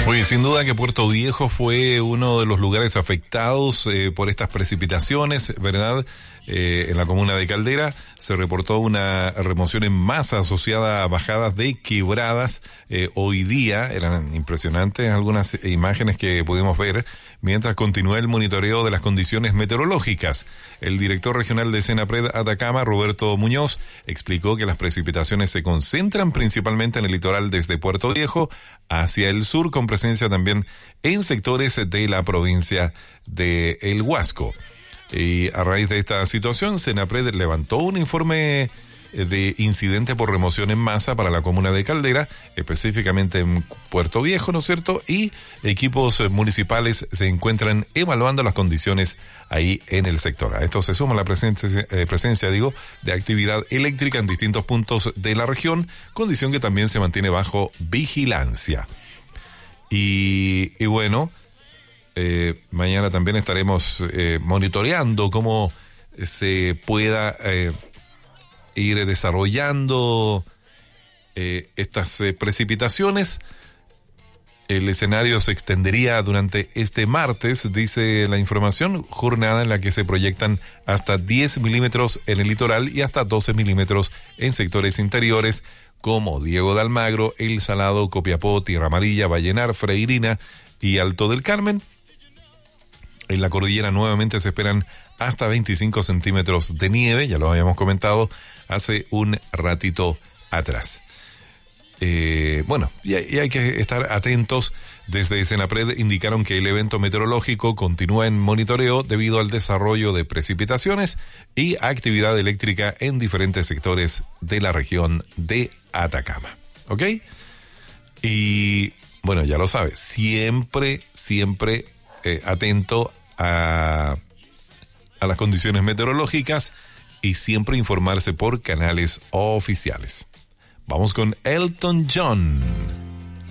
Oye, sin duda que Puerto Viejo fue uno de los lugares afectados por estas precipitaciones, ¿verdad? En la comuna de Caldera se reportó una remoción en masa asociada a bajadas de quebradas. Hoy día eran impresionantes algunas imágenes que pudimos ver mientras continúa el monitoreo de las condiciones meteorológicas. El director regional de Senapred Atacama, Roberto Muñoz, explicó que las precipitaciones se concentran principalmente en el litoral desde Puerto Viejo hacia el sur, con presencia también en sectores de la provincia de El Huasco. Y a raíz de esta situación, Senapred levantó un informe de incidente por remoción en masa para la comuna de Caldera, específicamente en Puerto Viejo, ¿no es cierto? Y equipos municipales se encuentran evaluando las condiciones ahí en el sector. A esto se suma la presencia de actividad eléctrica en distintos puntos de la región, condición que también se mantiene bajo vigilancia. Y bueno, mañana también estaremos monitoreando cómo se pueda ir desarrollando estas precipitaciones. El escenario se extendería durante este martes, dice la información, jornada en la que se proyectan hasta 10 milímetros en el litoral y hasta 12 milímetros en sectores interiores como Diego de Almagro, El Salado, Copiapó, Tierra Amarilla, Vallenar, Freirina y Alto del Carmen. En la cordillera nuevamente se esperan hasta 25 centímetros de nieve, ya lo habíamos comentado hace un ratito atrás. Bueno, y hay que estar atentos. Desde Senapred indicaron que el evento meteorológico continúa en monitoreo debido al desarrollo de precipitaciones y actividad eléctrica en diferentes sectores de la región de Atacama. ¿Ok? Y bueno, ya lo sabes, siempre atento a las condiciones meteorológicas y siempre informarse por canales oficiales. Vamos con Elton John.